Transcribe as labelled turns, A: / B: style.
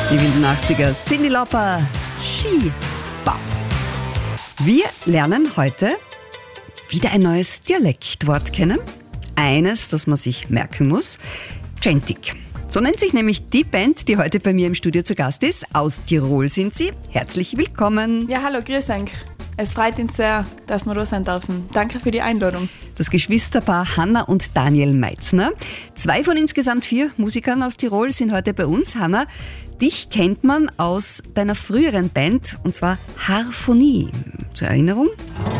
A: Die wilden 80er, Cyndi Lauper, Ski-Bab. Wir lernen heute wieder ein neues Dialektwort kennen. Eines, das man sich merken muss. Gentik. So nennt sich nämlich die Band, die heute bei mir im Studio zu Gast ist. Aus Tirol sind sie. Herzlich willkommen.
B: Ja, hallo, grüß euch. Es freut uns sehr, dass wir da sein dürfen. Danke für die Einladung.
A: Das Geschwisterpaar Hanna und Daniel Meitzner. 2 von insgesamt 4 Musikern aus Tirol sind heute bei uns. Hanna, dich kennt man aus deiner früheren Band, und zwar Harphonie. Zur Erinnerung?